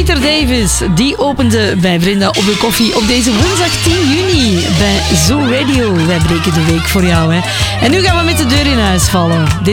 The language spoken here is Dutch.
Peter Davis, die opende bij Brenda op de koffie op deze woensdag 10 juni bij Zo Radio. Wij breken de week voor jou, hè. En nu gaan we met de deur in huis vallen.